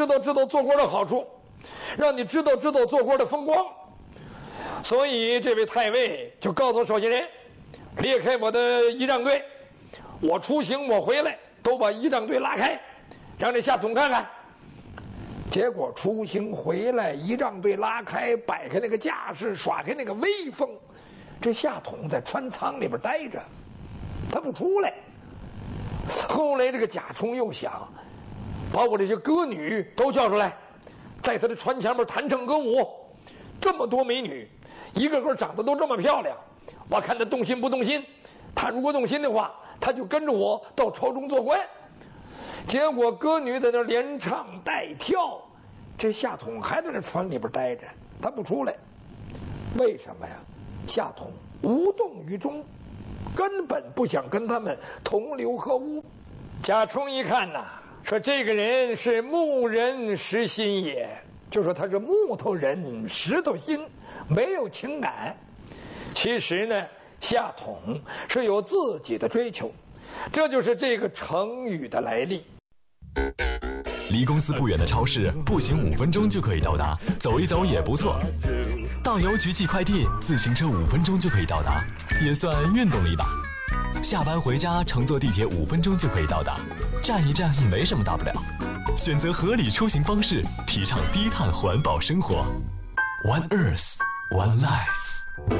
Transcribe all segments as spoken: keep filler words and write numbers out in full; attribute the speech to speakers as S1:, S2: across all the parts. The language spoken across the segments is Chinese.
S1: 知道知道做官的好处，让你知道知道做官的风光。所以这位太尉就告诉手下人，裂开我的仪仗队，我出行我回来都把仪仗队拉开，让这夏统看看。结果出行回来，仪仗队拉开，摆开那个架势，耍开那个威风，这夏统在船舱里边待着，他不出来。后来这个贾充又想把我这些歌女都叫出来，在他的船前面弹唱歌舞，这么多美女，一个个长得都这么漂亮，我看他动心不动心。他如果动心的话，他就跟着我到朝中做官。结果歌女在那连唱带跳，这夏统还在这船里边待着，他不出来。为什么呀？夏统无动于衷，根本不想跟他们同流合污。贾充一看呐，说这个人是木人实心也，就说他是木头人石头心，没有情感。其实呢，夏统是有自己的追求，这就是这个成语的来历。
S2: 离公司不远的超市，步行五分钟就可以到达，走一走也不错。到邮局寄快递，自行车五分钟就可以到达，也算运动力吧。下班回家乘坐地铁五分钟就可以到达，站一站也没什么大不了。选择合理出行方式，提倡低碳环保生活。One Earth, One Life。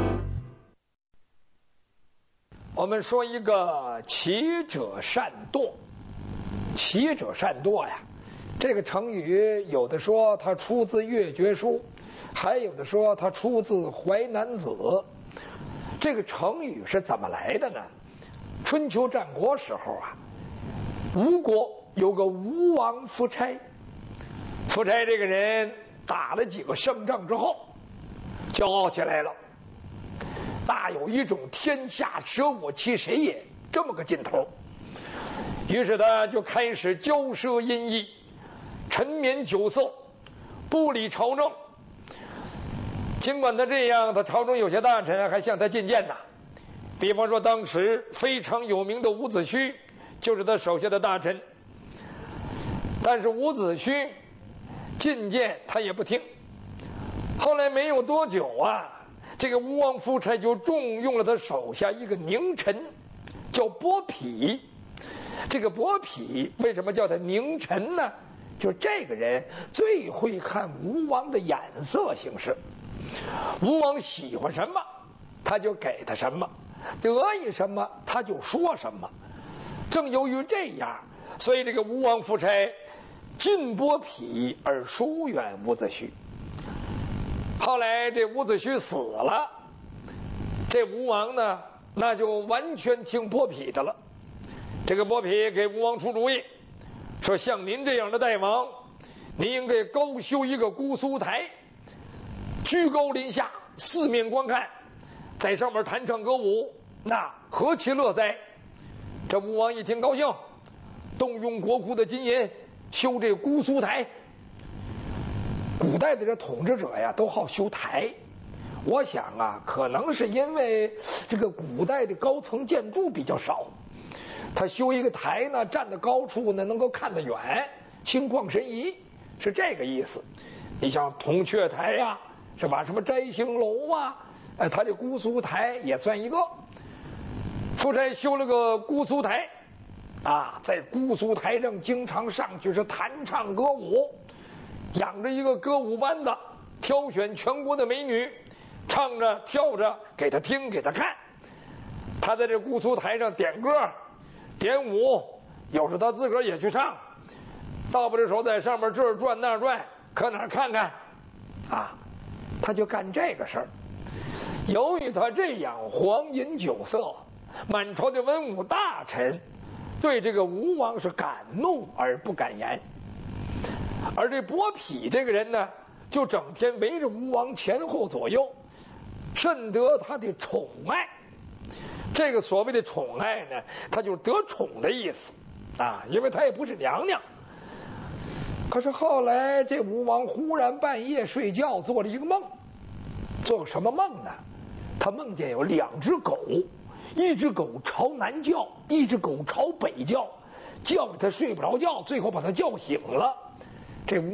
S1: 我们说一个骑者善惰，骑者善惰呀，这个成语有的说它出自《越绝书》，还有的说它出自《淮南子》。这个成语是怎么来的呢？春秋战国时候啊，吴国有个吴王夫差，夫差这个人打了几个胜仗之后，骄傲起来了，大有一种天下舍我其谁也这么个劲头。于是他就开始骄奢淫逸，沉湎酒色，不理朝政。尽管他这样，他朝中有些大臣还向他进谏呐。比方说当时非常有名的伍子胥就是他手下的大臣，但是伍子胥进谏他也不听。后来没有多久啊，这个吴王夫差就重用了他手下一个佞臣，叫伯嚭。这个伯嚭为什么叫他佞臣呢？就这个人最会看吴王的眼色行事，吴王喜欢什么他就给他什么，得意什么他就说什么。正由于这样，所以这个吴王夫差近伯嚭而疏远伍子胥。后来这伍子胥死了，这吴王呢，那就完全听伯嚭的了。这个伯嚭给吴王出主意，说像您这样的大王，您应该高修一个姑苏台，居高临下，四面观看，在上面弹唱歌舞，那何其乐哉！这吴王一听高兴，动用国库的金银修这姑苏台。古代的这统治者呀，都好修台。我想啊，可能是因为这个古代的高层建筑比较少，他修一个台呢，站在高处呢，能够看得远，心旷神怡，是这个意思。你像铜雀台呀，是吧？什么摘星楼啊，哎，他这姑苏台也算一个。夫差修了个姑苏台啊，在姑苏台上经常上去是弹唱歌舞，养着一个歌舞班子，挑选全国的美女，唱着跳着给他听给他看。他在这姑苏台上点歌点舞，有时他自个儿也去唱，倒不着手在上面这儿转那儿转，可哪儿看看啊，他就干这个事儿。由于他这样荒淫酒色，满朝的文武大臣对这个吴王是敢怒而不敢言。而这伯嚭这个人呢，就整天围着吴王前后左右，甚得他的宠爱。这个所谓的宠爱呢，他就得宠的意思啊，因为他也不是娘娘。可是后来这吴王忽然半夜睡觉做了一个梦，做个什么梦呢？他梦见有两只狗，一只狗朝南叫，一只狗朝北叫，叫得他睡不着觉，最后把他叫醒了。这吴